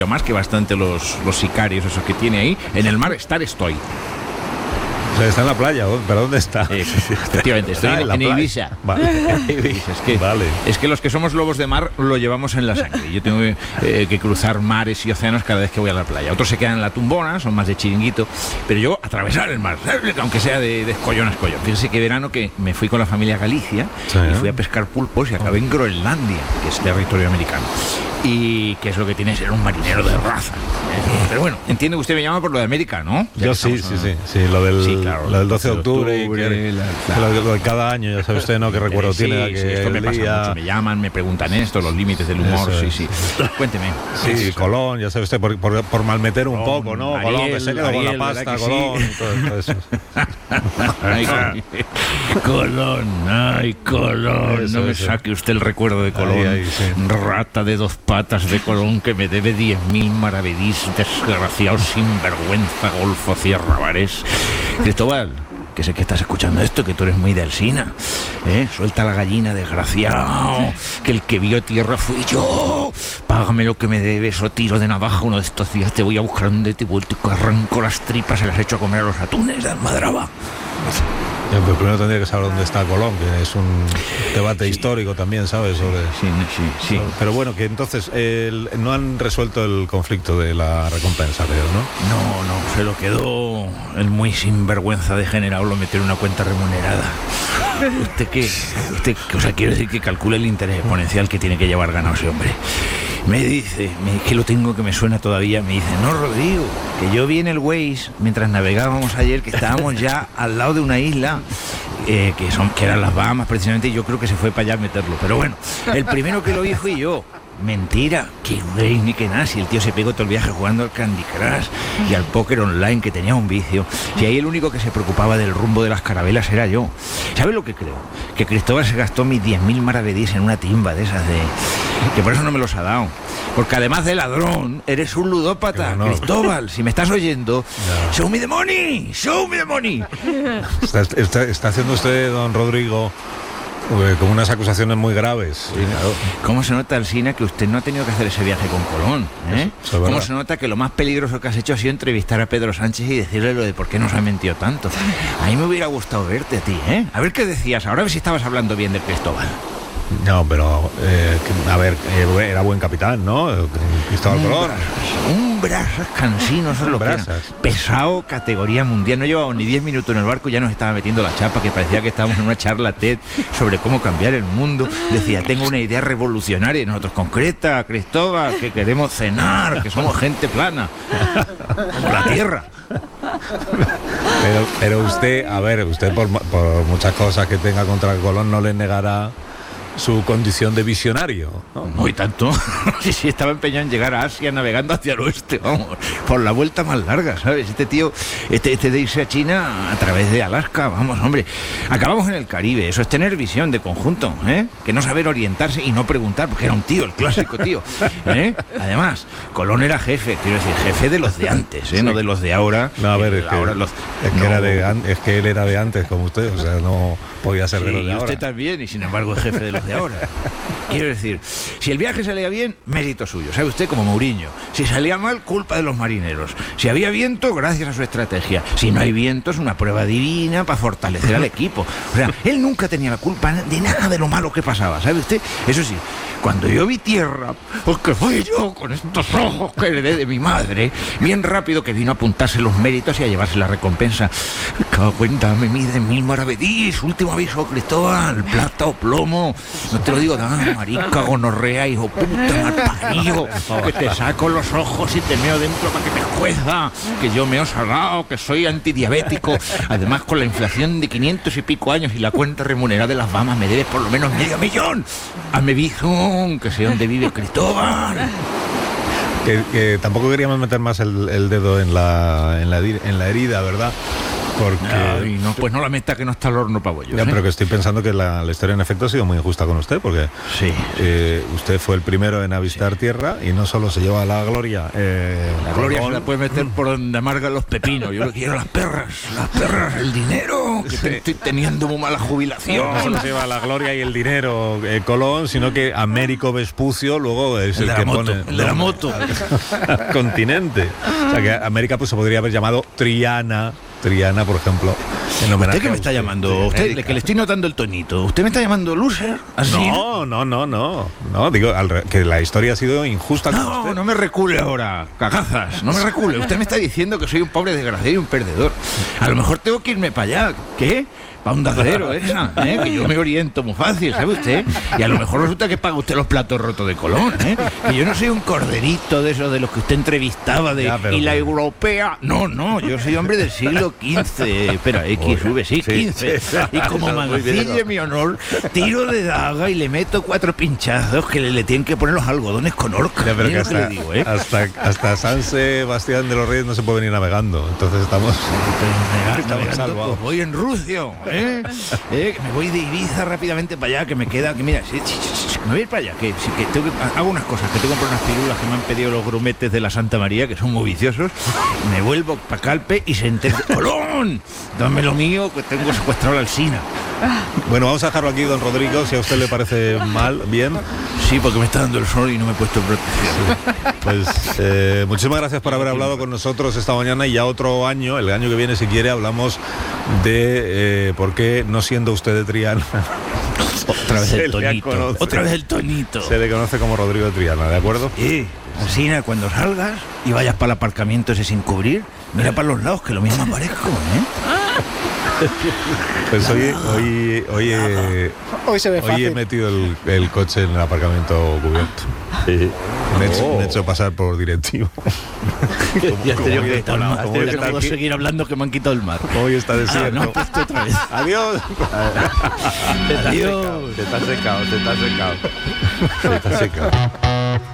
más que bastante los sicarios, esos que tiene ahí. En el mar estoy. O sea, está en la playa, ¿pero dónde está? Efectivamente, estoy en Ibiza. Vale. Es que los que somos lobos de mar lo llevamos en la sangre. Yo tengo que cruzar mares y océanos cada vez que voy a la playa. Otros se quedan en la tumbona, son más de chiringuito, pero yo atravesar el mar, aunque sea de escollón a escollón. Fíjense que verano que me fui con la familia a Galicia y fui a pescar pulpos y acabé en Groenlandia, que es territorio americano. Y que es lo que tiene ser un marinero de raza. Pero bueno, entiende que usted me llama por lo de América, ¿no? Yo sí, lo del 12 de octubre, lo de cada año, ya sabe usted, ¿no? Qué recuerdo tiene. Esto me pasa mucho, me llaman, me preguntan esto, los límites del humor, sí. Cuénteme. Sí, Colón, ya sabe usted, por malmeter un poco, ¿no? Ariel, Colón, que se quedó con la pasta, Colón, y todo eso. Colón, no me saque usted el recuerdo de Colón. Rata de dos patas de Colón que me debe 10.000 maravedís, desgraciado sinvergüenza, Golfo Sierra Varés. Cristóbal, que sé que estás escuchando esto, que tú eres muy de Alsina, suelta la gallina, desgraciado, que el que vio tierra fui yo. Págame lo que me debes o tiro de navaja uno de estos días, te voy a buscar donde te vuelto y arranco las tripas, se las echo a comer a los atunes de Almadraba. Pero primero tendría que saber dónde está Colón, que es un debate histórico también, ¿sabes? Sí. Pero bueno, que entonces no han resuelto el conflicto de la recompensa, creo, ¿no? No, se lo quedó el muy sinvergüenza degenerado, lo metió en una cuenta remunerada. Usted, o sea, quiero decir que calcula el interés exponencial que tiene que llevar ganado ese hombre. Me dice, que lo tengo, que me suena todavía, me dice, no, Rodrigo, que yo vi en el Waze, mientras navegábamos ayer, que estábamos ya al lado de una isla, que eran las Bahamas precisamente, y yo creo que se fue para allá a meterlo. Pero bueno, el primero que lo vi fui yo. Mentira, que Waze ni que nada, si el tío se pegó todo el viaje jugando al Candy Crush y al póker online, que tenía un vicio, y ahí el único que se preocupaba del rumbo de las carabelas era yo. ¿Sabe lo que creo? Que Cristóbal se gastó mis 10.000 maravedís en una timba de esas que por eso no me los ha dado. Porque además de ladrón, eres un ludópata, no. Cristóbal, si me estás oyendo, no. Show me the money. Está haciendo usted, don Rodrigo, con unas acusaciones muy graves. Sí, claro. ¿Cómo se nota, Alsina, que usted no ha tenido que hacer ese viaje con Colón? ¿Cómo se nota que lo más peligroso que has hecho ha sido entrevistar a Pedro Sánchez y decirle lo de por qué nos ha mentido tanto? A mí me hubiera gustado verte a ti, A ver qué decías, ahora a ver si estabas hablando bien del Cristóbal. No, pero, era buen capitán, ¿no? Cristóbal Colón. Un brasas cansino, eso es lo que era. Pesado, categoría mundial. No llevaba ni 10 minutos en el barco, ya nos estaba metiendo la chapa, que parecía que estábamos en una charla TED sobre cómo cambiar el mundo. Decía, tengo una idea revolucionaria, y nosotros, concreta, Cristóbal, que queremos cenar, que somos gente plana. La tierra. Pero usted, usted por muchas cosas que tenga contra Colón no le negará su condición de visionario, ¿no? No, y tanto. Sí, estaba empeñado en llegar a Asia navegando hacia el oeste, vamos, por la vuelta más larga, ¿sabes? Este tío, de irse a China a través de Alaska, vamos, hombre. Acabamos en el Caribe, eso es tener visión de conjunto, que no saber orientarse y no preguntar, porque era un tío, el clásico tío, Además, Colón era jefe, quiero decir, jefe de los de antes, sí. No de los de ahora. No, a ver, es que él era de antes, como usted, o sea, no podía ser de los de ahora. Y usted también, y sin embargo es jefe de los de ahora. Quiero decir, si el viaje salía bien, mérito suyo, sabe usted, como Mourinho. Si salía mal, culpa de los marineros. Si había viento, gracias a su estrategia. Si no hay viento, es una prueba divina para fortalecer al equipo. O sea, él nunca tenía la culpa de nada de lo malo que pasaba, ¿sabe usted? Eso sí, cuando yo vi tierra, porque fui yo con estos ojos que heredé de mi madre, bien rápido que vino a apuntarse los méritos y a llevarse la recompensa. Cuéntame, mide 1000 maravedís, último aviso, Cristóbal, plata o plomo. No te lo digo nada, marica, gonorrea, hijo puta, malparido, que te saco los ojos y te meo dentro para que me jueza, que yo meo salado, que soy antidiabético. Además, con la inflación de 500 y pico años y la cuenta remunerada de las Bahamas, me debes por lo menos $500,000. Hazme bizón, que sé dónde vive Cristóbal. Que tampoco queríamos meter más el dedo en la herida, ¿verdad? Porque... Ay, no, pues no la meta que no está al horno para bollos. Ya, pero que estoy pensando que la historia en efecto ha sido muy injusta con usted, porque sí. Usted fue el primero en avistar tierra y no solo se lleva la gloria. La gloria se la puede meter por donde amargan los pepinos. Yo lo quiero las perras, el dinero, que estoy teniendo muy mala jubilación. No solo se lleva la gloria y el dinero Colón, sino que Américo Vespucio luego es el que pone el de la moto al continente. O sea que América pues se podría haber llamado Triana, por ejemplo, en homenaje. ¿Usted qué me está llamando? Usted, que le estoy notando el tonito. ¿Usted me está llamando loser? ¿Así? No, digo que la historia ha sido injusta con usted. No me recule ahora, cagazas, no me recule. Usted me está diciendo que soy un pobre desgraciado y un perdedor. A lo mejor tengo que irme para allá. ¿Qué? Para un dadero esa, que yo me oriento muy fácil, ¿sabe usted? Y a lo mejor resulta que paga usted los platos rotos de Colón, que yo no soy un corderito de esos de los que usted entrevistaba de y la europea. No, yo soy hombre del siglo XV. Espera, XV, sí, XV. Y como mancille mi honor, tiro de daga y le meto 4 pinchazos que le tienen que poner los algodones con orca. Ya, pero que hasta San Sebastián de los Reyes no se puede venir navegando, entonces estamos salvados. Pues voy en Rucio. Que me voy de Ibiza rápidamente para allá, que me queda, que mira, me voy a ir para allá, que tengo que hago unas cosas, que tengo que comprar unas pirulas que me han pedido los grumetes de la Santa María, que son muy viciosos, me vuelvo para Calpe y se entera, ¡Colón! Dame lo mío, que tengo secuestrado la Alsina. Bueno, vamos a dejarlo aquí, don Rodrigo, si a usted le parece mal, bien. Sí, porque me está dando el sol y no me he puesto protección. Pues muchísimas gracias por haber hablado con nosotros esta mañana, y ya otro año, el año que viene, si quiere, hablamos de por qué, no siendo usted de Triana, otra vez el tonito. Se le conoce como Rodrigo de Triana, ¿de acuerdo? Sí. Alsina, cuando salgas y vayas para el aparcamiento ese sin cubrir, mira para los lados, que lo mismo aparezco, Pues hoy se ve fácil. He metido el coche en el aparcamiento cubierto. Me he hecho pasar por directivo. Ya no puedo seguir hablando, que me han quitado el mar. Hoy está desierto. No, otra vez. Adiós. Adiós. Se está secado.